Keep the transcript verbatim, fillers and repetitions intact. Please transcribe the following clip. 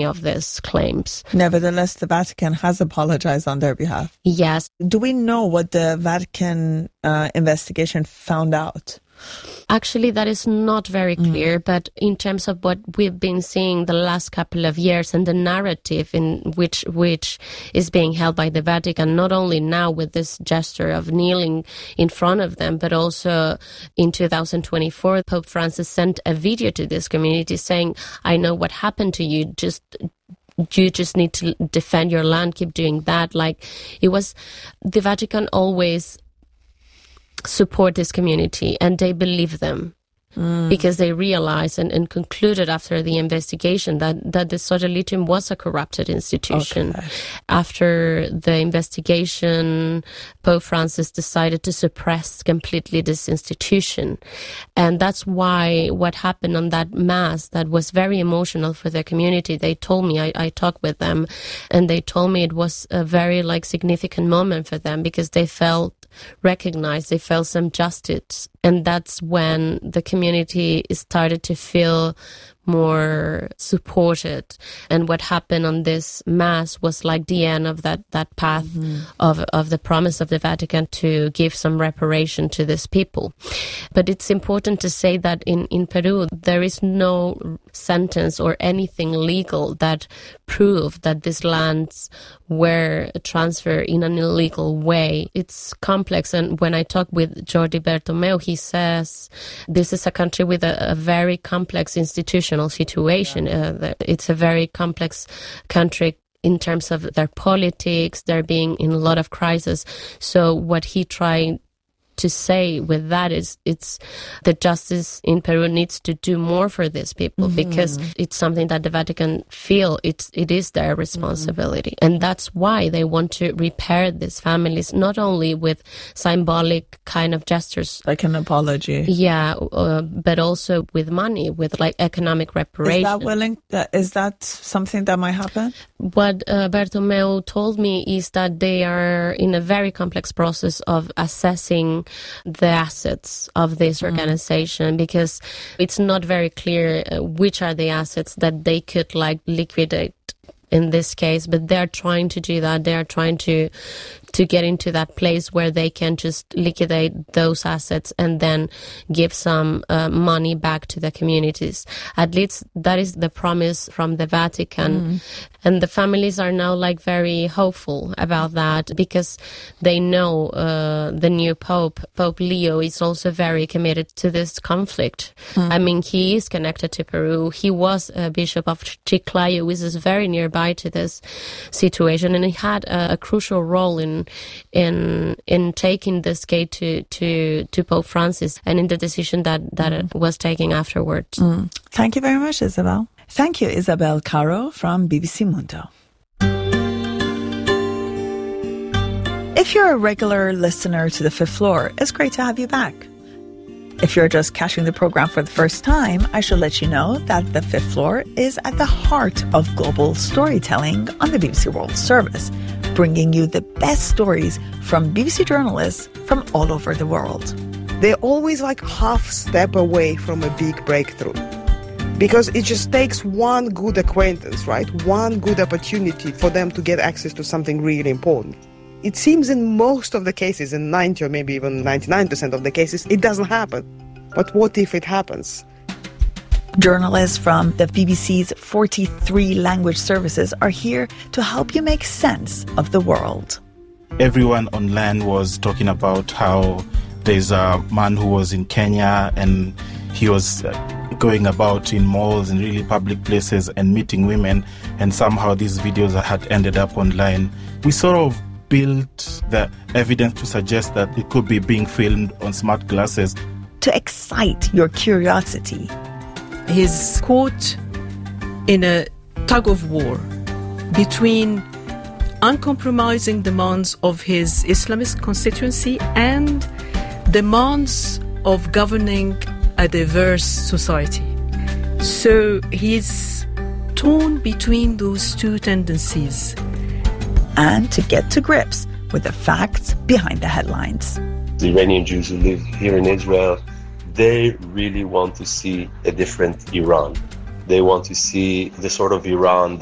any of these claims. Nevertheless, the Vatican has apologized on their behalf. Yes. Do we know what the Vatican uh, investigation found out? Actually, that is not very clear, mm. but in terms of what we've been seeing the last couple of years and the narrative in which which is being held by the Vatican, not only now with this gesture of kneeling in front of them, but also in two thousand twenty-four, Pope Francis sent a video to this community saying, I know what happened to you, just... you just need to defend your land, keep doing that. Like, it was, the Vatican always support this community and they believe them mm. because they realized and, and concluded after the investigation that, that the Sodalitium was a corrupted institution. Okay. After the investigation, Pope Francis decided to suppress completely this institution. And that's why what happened on that mass that was very emotional for the community, they told me, I, I talked with them, and they told me it was a very like significant moment for them because they felt recognized, they felt some justice. And that's when the community started to feel more supported. And what happened on this mass was like the end of that, that path mm-hmm. of, of the promise of the Vatican to give some reparation to these people. But it's important to say that in, in Peru, there is no sentence or anything legal that proved that these lands were transferred in an illegal way. It's complex. And when I talk with Jordi Bertomeu, he says this is a country with a, a very complex institution situation. Yeah. Uh, it's a very complex country in terms of their politics. They're being in a lot of crisis. So what he tried to say with that is it's the justice in Peru needs to do more for these people mm-hmm. because it's something that the Vatican feel it's it is their responsibility. Mm-hmm. And that's why they want to repair these families, not only with symbolic kind of gestures like an apology, yeah, uh, but also with money, with like economic reparation. Is that willing? Uh, is that something that might happen? What uh, Bertomeu told me is that they are in a very complex process of assessing the assets of this organization mm. because it's not very clear uh, which are the assets that they could like liquidate in this case, but they're trying to do that. They're trying to to get into that place where they can just liquidate those assets and then give some uh, money back to the communities. At least that is the promise from the Vatican. Mm. And the families are now like very hopeful about that because they know uh, the new Pope, Pope Leo, is also very committed to this conflict. Mm. I mean, he is connected to Peru. He was a bishop of Chiclayo, which is very nearby to this situation, and he had a, a crucial role in in in taking this case to to to Pope Francis and in the decision that that mm. it was taken afterwards. Mm. Thank you very much, Isabel. Thank you, Isabel Caro from B B C Mundo. If you're a regular listener to The Fifth Floor, it's great to have you back. If you're just catching the program for the first time, I should let you know that The Fifth Floor is at the heart of global storytelling on the B B C World Service, bringing you the best stories from B B C journalists from all over the world. They're always like half step away from a big breakthrough. Because it just takes one good acquaintance, right? One good opportunity for them to get access to something really important. It seems in most of the cases, in ninety or maybe even ninety-nine percent of the cases, it doesn't happen. But what if it happens? Journalists from the B B C's forty-three language services are here to help you make sense of the world. Everyone online was talking about how there's a man who was in Kenya and he was going about in malls and really public places and meeting women, and somehow these videos had ended up online. We sort of built the evidence to suggest that it could be being filmed on smart glasses. To excite your curiosity. He's caught in a tug of war between uncompromising demands of his Islamist constituency and demands of governing a diverse society. So he's torn between those two tendencies. And to get to grips with the facts behind the headlines. The Iranian Jews who live here in Israel, they really want to see a different Iran. They want to see the sort of Iran